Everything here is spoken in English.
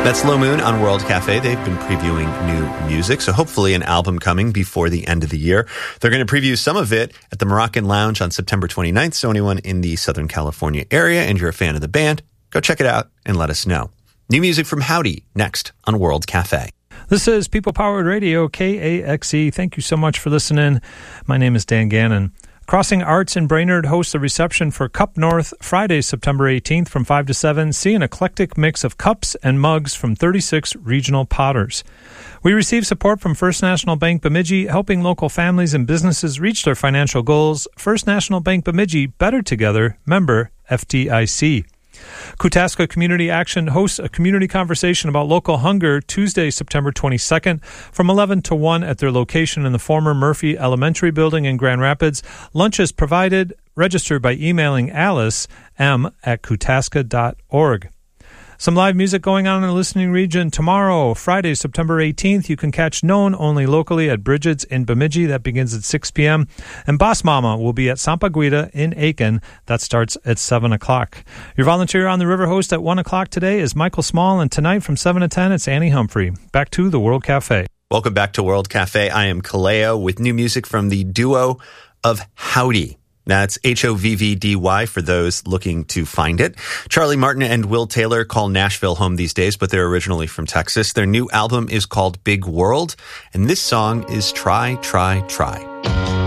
That's Low Moon on World Cafe. They've been previewing new music, so hopefully an album coming before the end of the year. They're going to preview some of it at the Moroccan Lounge on September 29th, so anyone in the Southern California area and you're a fan of the band, go check it out and let us know. New music from Howdy next on World Cafe. This is People Powered Radio, KAXE. Thank you so much for listening. My name is Dan Gannon. Crossing Arts in Brainerd hosts a reception for Cup North Friday, September 18th from 5 to 7. See an eclectic mix of cups and mugs from 36 regional potters. We receive support from First National Bank Bemidji, helping local families and businesses reach their financial goals. First National Bank Bemidji, better together, member FDIC. Kutaska Community Action hosts a community conversation about local hunger Tuesday, September 22nd from 11 to 1 at their location in the former Murphy Elementary Building in Grand Rapids. Lunch is provided. Register by emailing Alice m@kutaska.org. Some live music going on in the listening region tomorrow, Friday, September 18th. You can catch Known only locally at Bridget's in Bemidji. That begins at 6 p.m. And Boss Mama will be at Sampaguita in Aiken. That starts at 7 o'clock. Your volunteer on the River host at 1 o'clock today is Michael Small, and tonight from 7 to 10, it's Annie Humphrey. Back to the World Cafe. Welcome back to World Cafe. I am Kaleo with new music from the duo of Howdy. That's Hovvdy for those looking to find it. Charlie Martin and Will Taylor call Nashville home these days, but they're originally from Texas. Their new album is called Big World, and this song is Try, Try, Try.